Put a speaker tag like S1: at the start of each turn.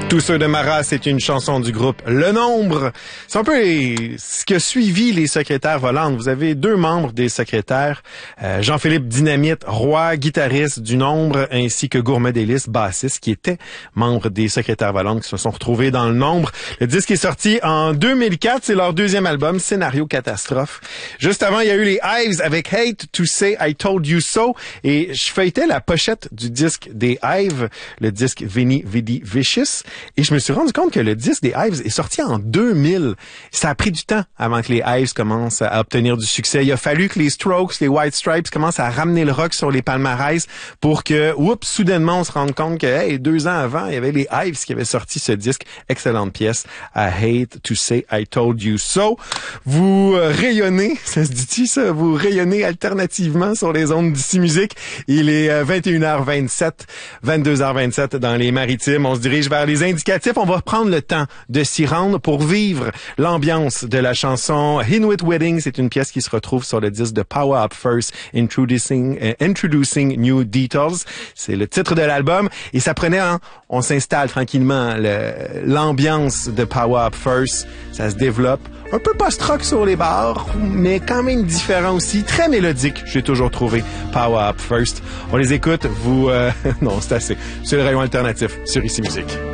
S1: Tous ceux de Mara, c'est une chanson du groupe Le Nombre. C'est un peu ce que suivi les secrétaires volantes. Vous avez deux membres des secrétaires, Jean-Philippe Dynamite, roi, guitariste du Nombre, ainsi que Gourmet Délice, bassiste, qui était membre des secrétaires volantes, qui se sont retrouvés dans Le Nombre. Le disque est sorti en 2004, c'est leur deuxième album, Scénario Catastrophe. Juste avant, il y a eu les Hives avec Hate to Say I Told You So, et je feuilletais la pochette du disque des Hives, le disque Veni Vidi Vicious. Et je me suis rendu compte que le disque des Hives est sorti en 2000. Ça a pris du temps avant que les Hives commencent à obtenir du succès. Il a fallu que les Strokes, les White Stripes commencent à ramener le rock sur les palmarès pour que, soudainement, on se rende compte que, 2 ans avant, il y avait les Hives qui avaient sorti ce disque. Excellente pièce, I Hate to Say I Told You So. Vous rayonnez, ça se dit-tu ça? Vous rayonnez alternativement sur les ondes d'ici musique. Il est 21h27, 22h27 dans les Maritimes. On se dirige vers les indicatifs. On va prendre le temps de s'y rendre pour vivre l'ambiance de la chanson Inuit Wedding. C'est une pièce qui se retrouve sur le disque de Power Up First, Introducing New Details. C'est le titre de l'album. Et ça prenait, on s'installe tranquillement. L'ambiance de Power Up First, ça se développe. Un peu post-rock sur les bars, mais quand même différent aussi. Très mélodique, j'ai toujours trouvé Power Up First. On les écoute, vous... non, c'est assez. C'est le rayon alternatif sur Ici Musique.